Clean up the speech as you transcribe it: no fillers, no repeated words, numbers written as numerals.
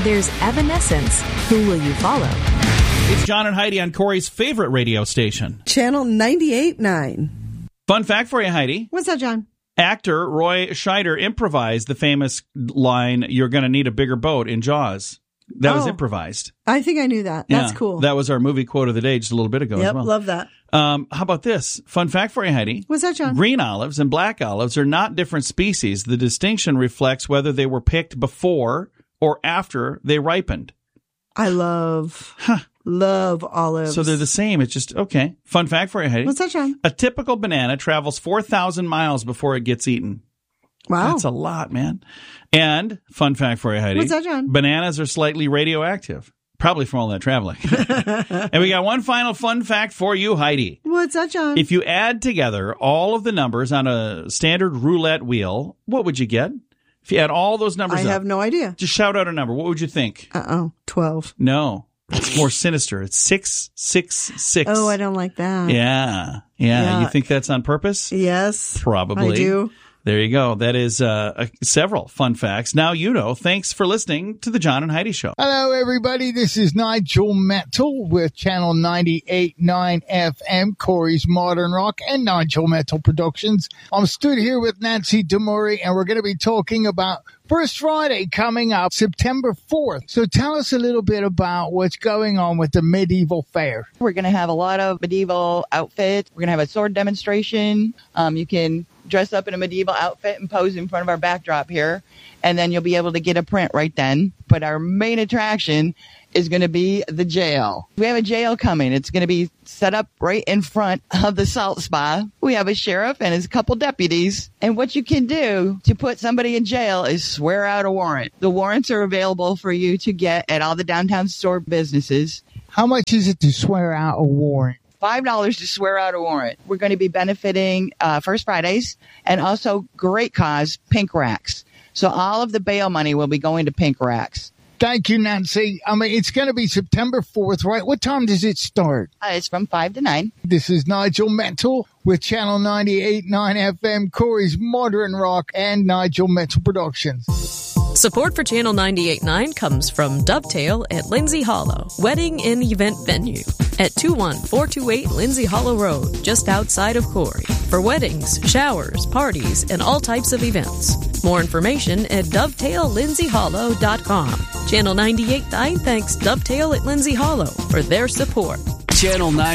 there's Evanescence. Who will you follow? It's John and Heidi on Corey's favorite radio station, Channel 98.9. Fun fact for you, Heidi. What's that, John? Actor Roy Scheider improvised the famous line, "You're going to need a bigger boat" in Jaws. That was improvised. I think I knew that. That's cool. That was our movie quote of the day just a little bit ago as well. Love that. How about this? Fun fact for you, Heidi. What's that, John? Green olives and black olives are not different species. The distinction reflects whether they were picked before or after they ripened. I love olives. So they're the same. It's just, okay. Fun fact for you, Heidi. What's that, John? A typical banana travels 4,000 miles before it gets eaten. Wow. That's a lot, man. And fun fact for you, Heidi. What's that, John? Bananas are slightly radioactive. Probably from all that traveling. And we got one final fun fact for you, Heidi. What's that, John? If you add together all of the numbers on a standard roulette wheel, what would you get? If you add all those numbers I have no idea. Just shout out a number. What would you think? 12. No. It's more sinister. It's 666. Oh, I don't like that. Yeah. You think that's on purpose? Yes. Probably. I do. There you go. That is several fun facts. Now you know. Thanks for listening to the John and Heidi Show. Hello, everybody. This is Nigel Metal with Channel 98.9 FM, Corey's Modern Rock, and Nigel Metal Productions. I'm stood here with Nancy DeMurray, and we're going to be talking about First Friday coming up, September 4th. So tell us a little bit about what's going on with the medieval fair. We're going to have a lot of medieval outfits. We're going to have a sword demonstration. You can dress up in a medieval outfit and pose in front of our backdrop here, and then you'll be able to get a print right then. But our main attraction is going to be the jail. We have a jail coming. It's going to be set up right in front of the salt spa. We have a sheriff and his couple deputies. And what you can do to put somebody in jail is swear out a warrant. The warrants are available for you to get at all the downtown store businesses. How much is it to swear out a warrant? $5 to swear out a warrant. We're going to be benefiting First Fridays and also great cause, Pink Racks. So all of the bail money will be going to Pink Racks. Thank you, Nancy. I mean, it's going to be September 4th, right? What time does it start? It's from 5 to 9. This is Nigel Metal with Channel 98.9 FM, Corey's Modern Rock, and Nigel Metal Productions. Support for Channel 98.9 comes from Dovetail at Lindsay Hollow, wedding and event venue at 21428 Lindsay Hollow Road, just outside of Corey, for weddings, showers, parties, and all types of events. More information at dovetaillindsayhollow.com. Channel 98.9 thanks Dovetail at Lindsay Hollow for their support. Channel 9.